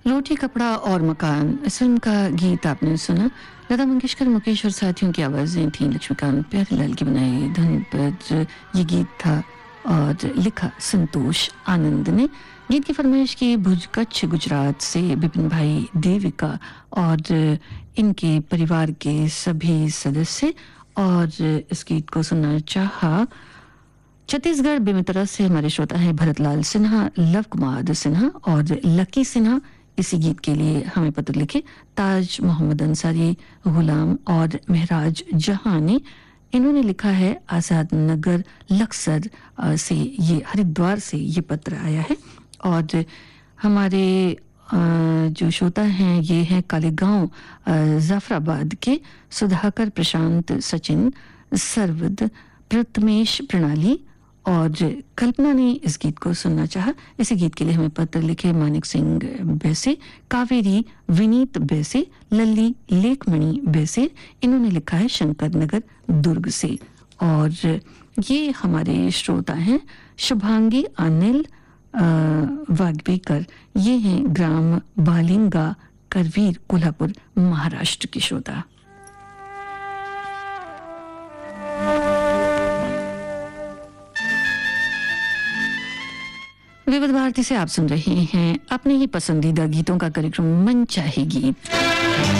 रोटी कपड़ा और मकान इस फिल्म का गीत आपने सुना। लता मंगेशकर, मुकेश और साथियों की आवाज़ें थीं। लक्ष्मीकांत प्यारेलाल की बनाई धुन पर ये गीत था और लिखा संतोष आनंद ने। गीत की फरमाइश की भुज कच्छ गुजरात से बिपिन भाई देविका और इनके परिवार के सभी सदस्य, और इस गीत को सुनना चाहा छत्तीसगढ़ बेमेतरा से हमारे श्रोता हैं भरतलाल सिन्हा, लव कुमार सिन्हा और लकी सिन्हा। इसी गीत के लिए हमें पत्र लिखे ताज मोहम्मद अंसारी, गुलाम और महराज जहां ने। इन्होंने लिखा है आजाद नगर लक्सर से, ये हरिद्वार से ये पत्र आया है। और हमारे जो श्रोता हैं ये हैं कालेगांव जाफराबाद के सुधाकर, प्रशांत, सचिन, सरवद, प्रथमेश, प्रणाली और कल्पना ने इस गीत को सुनना चाहा। इसी गीत के लिए हमें पत्र लिखे मानिक सिंह बैसे, कावेरी, विनीत बैसे, लल्ली, लेखमणि बैसे। इन्होंने लिखा है शंकर नगर दुर्ग से। और ये हमारे श्रोता हैं शुभांगी, अनिल वाग्बेकर। ये हैं ग्राम बालिंगा, करवीर, कोल्हापुर, महाराष्ट्र के श्रोता। विविध भारती से आप सुन रहे हैं अपने ही पसंदीदा गीतों का कार्यक्रम मन चाहे गीत।